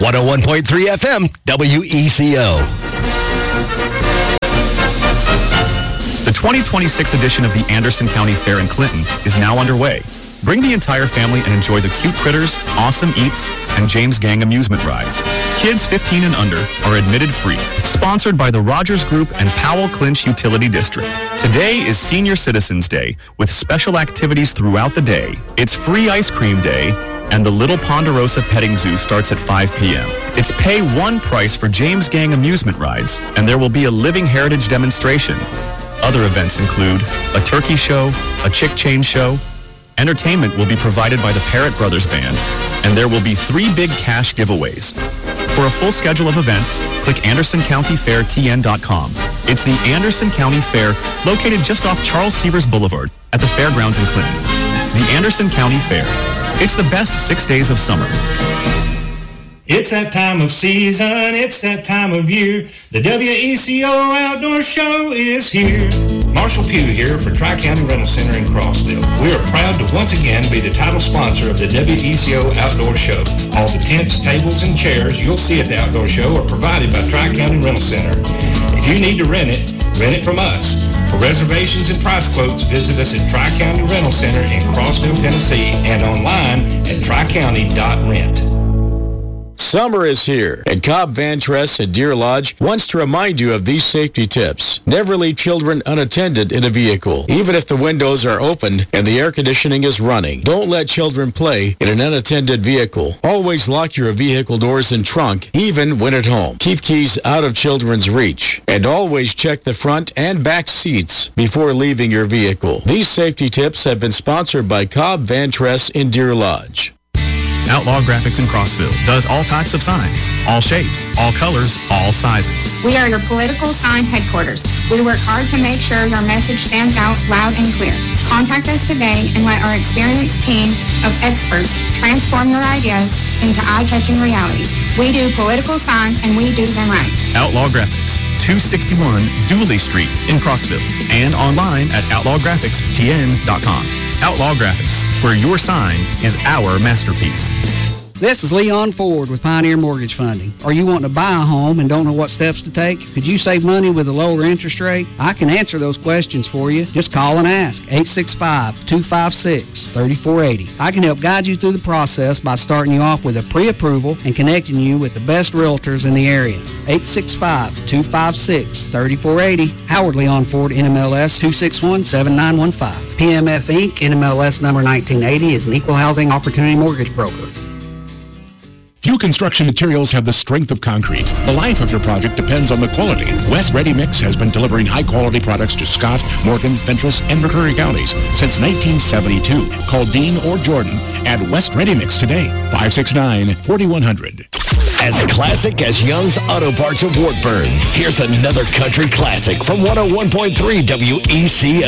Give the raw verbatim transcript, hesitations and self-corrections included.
one oh one point three F M, W E C O. The twenty twenty-six edition of the Anderson County Fair in Clinton is now underway. Bring the entire family and enjoy the cute critters, awesome eats, and James Gang amusement rides. Kids fifteen and under are admitted free. Sponsored by the Rogers Group and Powell Clinch Utility District. Today is Senior Citizens Day with special activities throughout the day. It's free ice cream day, and the Little Ponderosa Petting Zoo starts at five p.m. It's pay one price for James Gang amusement rides, and there will be a living heritage demonstration. Other events include a turkey show, a chick chain show. Entertainment will be provided by the Parrott Brothers Band, and there will be three big cash giveaways. For a full schedule of events, click Anderson County Fair T N dot com. It's the Anderson County Fair, located just off Charles Severs Boulevard at the Fairgrounds in Clinton. The Anderson County Fair. It's the best six days of summer. It's that time of season, it's that time of year. The W E C O Outdoor Show is here. Marshall Pugh here for Tri-County Rental Center in Crossville. We are proud to once again be the title sponsor of the W E C O Outdoor Show. All the tents, tables, and chairs you'll see at the Outdoor Show are provided by Tri-County Rental Center. If you need to rent it, rent it from us. For reservations and price quotes, visit us at Tri-County Rental Center in Crossville, Tennessee, and online at tri county dot rent. Summer is here, and Cobb Van Tress at Deer Lodge wants to remind you of these safety tips. Never leave children unattended in a vehicle, even if the windows are open and the air conditioning is running. Don't let children play in an unattended vehicle. Always lock your vehicle doors and trunk, even when at home. Keep keys out of children's reach, and always check the front and back seats before leaving your vehicle. These safety tips have been sponsored by Cobb Van Tress in Deer Lodge. Outlaw Graphics in Crossville does all types of signs, all shapes, all colors, all sizes. We are your political sign headquarters. We work hard to make sure your message stands out loud and clear. Contact us today and let our experienced team of experts transform your ideas into eye-catching realities. We do political signs and we do them right. Outlaw Graphics, two sixty-one Dooley Street in Crossville, and online at outlaw graphics t n dot com. Outlaw Graphics, where your sign is our masterpiece. This is Leon Ford with Pioneer Mortgage Funding. Are you wanting to buy a home and don't know what steps to take? Could you save money with a lower interest rate? I can answer those questions for you. Just call and ask. eight six five, two five six, three four eight zero. I can help guide you through the process by starting you off with a pre-approval and connecting you with the best realtors in the area. eight six five, two five six, three four eight zero. Howard Leon Ford, N M L S two six one, seven nine one five. P M F Incorporated, N M L S number nineteen eighty, is an equal housing opportunity mortgage broker. Few construction materials have the strength of concrete. The life of your project depends on the quality. West Ready Mix has been delivering high-quality products to Scott, Morgan, Fentress, and McCreary counties since nineteen seventy-two. Call Dean or Jordan at West Ready Mix today, five six nine, four one zero zero. As classic as Young's Auto Parts of Wartburg, here's another country classic from one oh one point three W E C O.